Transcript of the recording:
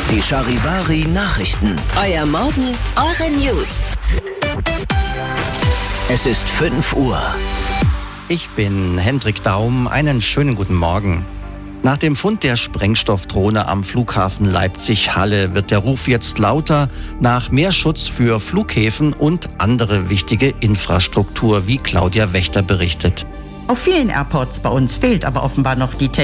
Die Charivari Nachrichten. Euer Morgen, eure News. Es ist 5 Uhr. Ich bin Hendrik Daum. Einen schönen guten Morgen. Nach dem Fund der Sprengstoffdrohne am Flughafen Leipzig-Halle wird der Ruf jetzt lauter nach mehr Schutz für Flughäfen und andere wichtige Infrastruktur, wie Claudia Wächter berichtet. Auf vielen Airports bei uns fehlt aber offenbar noch die